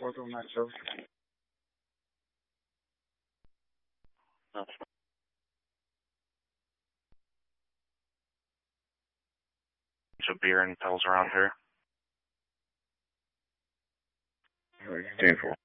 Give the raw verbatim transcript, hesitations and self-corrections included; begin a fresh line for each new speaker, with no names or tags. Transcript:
fourth on that service.
No. Bunch of beer and pills around here.
ten four.